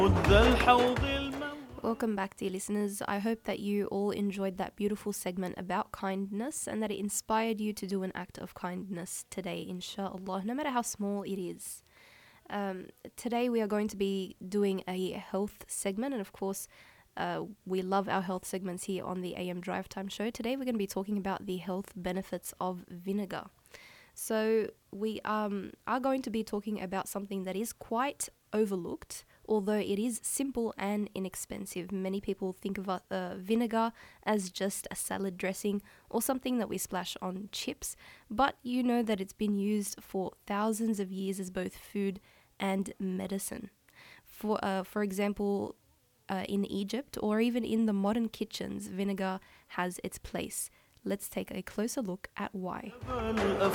Welcome back, dear listeners. I hope that you all enjoyed that beautiful segment about kindness and that it inspired you to do an act of kindness today, inshallah, no matter how small it is. Today we are going to be doing a health segment, and of course, we love our health segments here on the AM Drive Time Show. Today we're going to be talking about the health benefits of vinegar. So we are going to be talking about something that is quite overlooked, although it is simple and inexpensive. Many people think of vinegar as just a salad dressing or something that we splash on chips, but you know that it's been used for thousands of years as both food and medicine. For example, in Egypt or even in the modern kitchens, vinegar has its place. Let's take a closer look at why.